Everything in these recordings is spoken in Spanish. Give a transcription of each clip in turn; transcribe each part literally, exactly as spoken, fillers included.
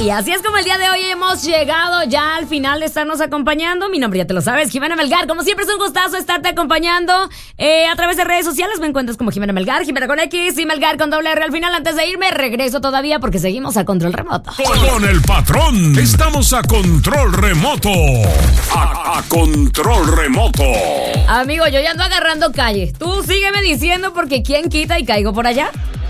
Y así es como el día de hoy hemos llegado ya al final de estarnos acompañando. Mi nombre ya te lo sabes, Jimena Melgar. Como siempre es un gustazo estarte acompañando eh, a través de redes sociales. Me encuentras como Jimena Melgar, Jimena con X y Melgar con doble R al final. Antes de irme, regreso todavía porque seguimos a control remoto. Con el patrón, estamos a control remoto. A, a control remoto. Amigo, yo ya ando agarrando calle. Tú sígueme diciendo porque quién quita y caigo por allá.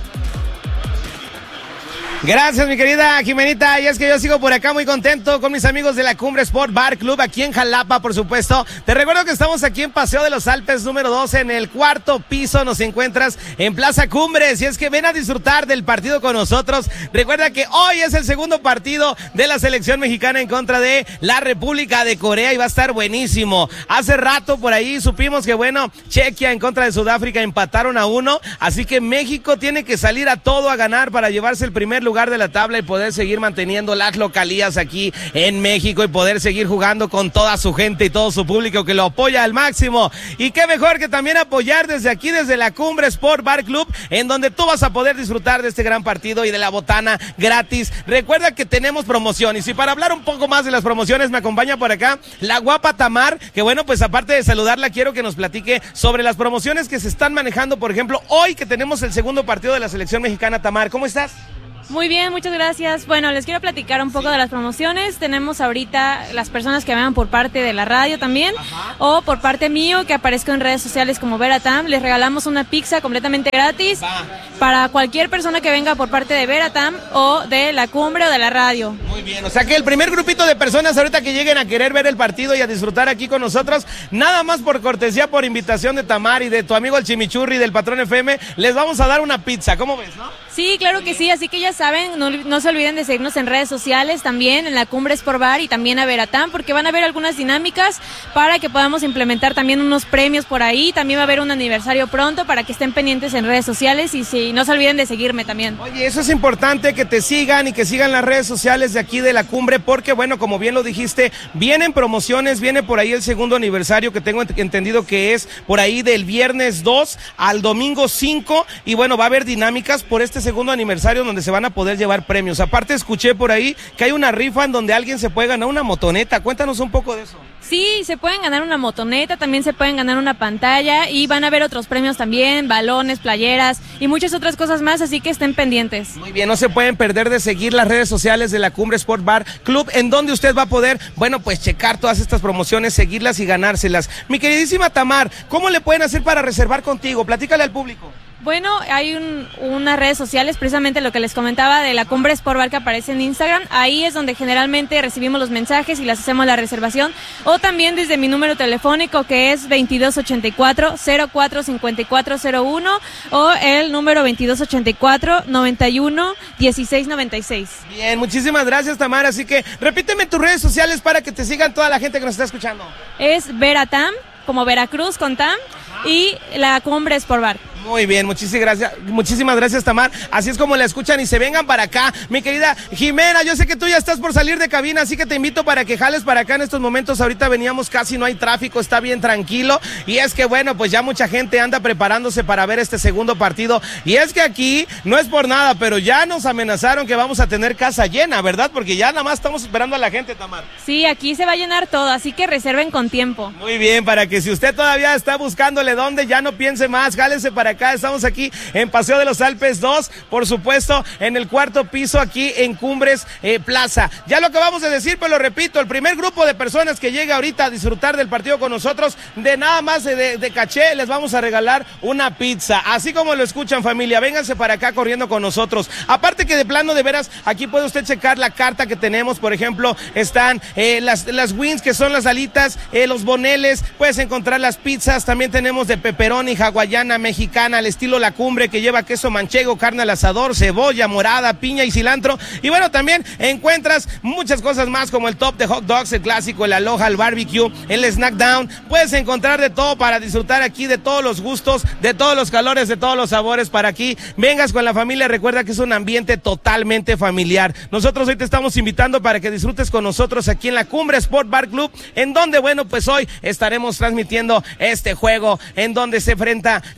Gracias, mi querida Jimenita, y es que yo sigo por acá muy contento con mis amigos de la Cumbre Sport Bar Club aquí en Jalapa, por supuesto. Te recuerdo que estamos aquí en Paseo de los Alpes número doce, en el cuarto piso. Nos encuentras en Plaza Cumbres, y es que ven a disfrutar del partido con nosotros. Recuerda que hoy es el segundo partido de la selección mexicana en contra de la República de Corea y va a estar buenísimo. Hace rato por ahí supimos que, bueno, Chequia en contra de Sudáfrica empataron a uno, así que México tiene que salir a todo a ganar para llevarse el primer lugar de la tabla y poder seguir manteniendo las localías aquí en México y poder seguir jugando con toda su gente y todo su público que lo apoya al máximo. Y qué mejor que también apoyar desde aquí, desde la Cumbre Sport Bar Club, en donde tú vas a poder disfrutar de este gran partido y de la botana gratis. Recuerda que tenemos promociones, y para hablar un poco más de las promociones me acompaña por acá la guapa Tamar, que bueno, pues aparte de saludarla, quiero que nos platique sobre las promociones que se están manejando, por ejemplo, hoy que tenemos el segundo partido de la selección mexicana. Tamar, ¿cómo estás? Muy bien, muchas gracias. Bueno, les quiero platicar un poco de las promociones. Tenemos ahorita las personas que vean por parte de la radio también, ajá, o por parte mío, que aparezco en redes sociales como Veratam. Les regalamos una pizza completamente gratis Va. para cualquier persona que venga por parte de Veratam o de la Cumbre o de la radio. Muy bien, o sea que el primer grupito de personas ahorita que lleguen a querer ver el partido y a disfrutar aquí con nosotros, nada más por cortesía, por invitación de Tamar y de tu amigo el Chimichurri del Patrón F M, les vamos a dar una pizza. ¿Cómo ves, no? Sí, claro que sí, así que ya saben, no, no se olviden de seguirnos en redes sociales también, en la Cumbre Sport Bar y también a Veratam, porque van a haber algunas dinámicas para que podamos implementar también unos premios por ahí. También va a haber un aniversario pronto para que estén pendientes en redes sociales y sí, no se olviden de seguirme también. Oye, eso es importante, que te sigan y que sigan las redes sociales de aquí de la Cumbre, porque bueno, como bien lo dijiste, vienen promociones, viene por ahí el segundo aniversario, que tengo entendido que es por ahí del viernes dos al domingo cinco, y bueno, va a haber dinámicas por este segundo aniversario donde se van a poder llevar premios. Aparte escuché por ahí que hay una rifa en donde alguien se puede ganar una motoneta. Cuéntanos un poco de eso. Sí, se pueden ganar una motoneta, también se pueden ganar una pantalla y van a haber otros premios también, balones, playeras y muchas otras cosas más, así que estén pendientes. Muy bien, no se pueden perder de seguir las redes sociales de la Cumbre Sport Bar Club, en donde usted va a poder, bueno, pues checar todas estas promociones, seguirlas y ganárselas. Mi queridísima Tamar, ¿cómo le pueden hacer para reservar contigo? Platícale al público. Bueno, hay un, unas redes sociales, precisamente lo que les comentaba de la Cumbre Sport Bar, que aparece en Instagram. Ahí es donde generalmente recibimos los mensajes y les hacemos la reservación. O también desde mi número telefónico, que es veintidós ochenta y cuatro, cero cuatro cincuenta y cuatro cero uno, o el número veintidós ochenta y cuatro, noventa y uno, dieciséis noventa y seis. Bien, muchísimas gracias, Tamara. Así que repíteme tus redes sociales para que te sigan toda la gente que nos está escuchando. Es Veratam, como Veracruz con Tam, ajá, y la Cumbre Sport Bar. Muy bien, muchísimas gracias, muchísimas gracias, Tamar. Así es como la escuchan y se vengan para acá. Mi querida Jimena, yo sé que tú ya estás por salir de cabina, así que te invito para que jales para acá en estos momentos. Ahorita veníamos, casi no hay tráfico, está bien tranquilo. Y es que bueno, pues ya mucha gente anda preparándose para ver este segundo partido. Y es que aquí, no es por nada, pero ya nos amenazaron que vamos a tener casa llena, ¿verdad? Porque ya nada más estamos esperando a la gente, Tamar. Sí, aquí se va a llenar todo, así que reserven con tiempo. Muy bien, para que si usted todavía está buscándole dónde, ya no piense más, jálese para acá. Estamos aquí en Paseo de los Alpes dos, por supuesto, en el cuarto piso, aquí en Cumbres eh, Plaza. Ya lo acabamos de decir, pero lo repito, el primer grupo de personas que llegue ahorita a disfrutar del partido con nosotros, de nada más de, de caché, les vamos a regalar una pizza. Así como lo escuchan, familia, vénganse para acá corriendo con nosotros. Aparte que de plano, de veras, aquí puede usted checar la carta que tenemos. Por ejemplo, están eh, las, las wings, que son las alitas, eh, los boneles, puedes encontrar las pizzas, también tenemos de pepperoni, hawaiana, mexicana, al estilo La Cumbre, que lleva queso manchego, carne al asador, cebolla, morada, piña y cilantro. Y bueno, también encuentras muchas cosas más, como el top de hot dogs, el clásico, el aloha, el barbecue, el snack down. Puedes encontrar de todo para disfrutar aquí, de todos los gustos, de todos los calores, de todos los sabores para aquí. Vengas con la familia, recuerda que es un ambiente totalmente familiar. Nosotros hoy te estamos invitando para que disfrutes con nosotros aquí en la Cumbre Sport Bar Club, en donde, bueno, pues hoy estaremos transmitiendo este juego, en donde se enfrenta nada más y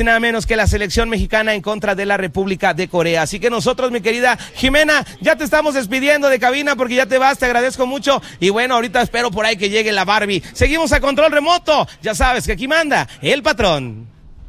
y nada menos que la selección mexicana en contra de la República de Corea. Así que nosotros, mi querida Jimena, ya te estamos despidiendo de cabina porque ya te vas, te agradezco mucho. Y bueno, ahorita espero por ahí que llegue la Barbie. Seguimos a control remoto. Ya sabes que aquí manda el patrón.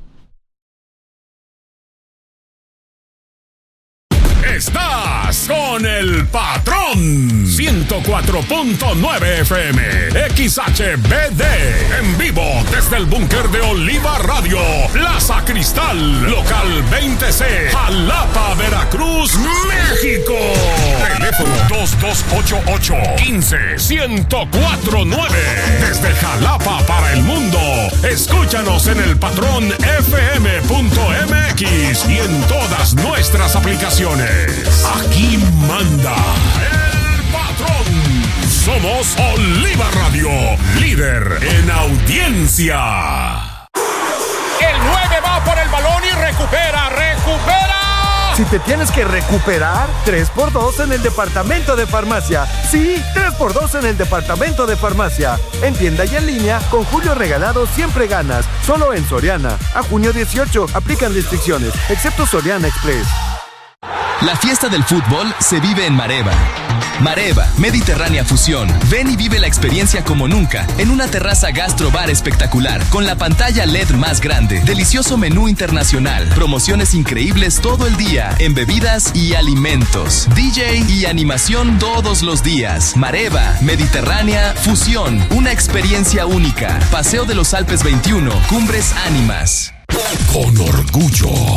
Estás con el patrón. ciento cuatro punto nueve F M, X H B D, en vivo desde el búnker de Oliva Radio, Plaza Cristal, local veinte C, Jalapa, Veracruz, México. Teléfono dos dos ocho ocho, uno cinco, uno cero cuatro nueve. Desde Jalapa para el mundo. Escúchanos en el patrón F M punto M X y en todas nuestras aplicaciones. Aquí manda el patrón. Somos Oliva Radio, líder en audiencia. El nueve va por el balón y recupera, recupera. Si te tienes que recuperar, tres por dos en el departamento de farmacia. Sí, tres por dos en el departamento de farmacia. En tienda y en línea, con Julio Regalado siempre ganas. Solo en Soriana. A junio dieciocho, aplican restricciones, excepto Soriana Express. La fiesta del fútbol se vive en Mareva. Mareva, Mediterránea Fusión. Ven y vive la experiencia como nunca, en una terraza gastro-bar espectacular, con la pantalla L E D más grande, delicioso menú internacional, promociones increíbles todo el día, en bebidas y alimentos, D J y animación todos los días. Mareva, Mediterránea Fusión, una experiencia única. Paseo de los Alpes veintiuno, Cumbres Ánimas. Con orgullo.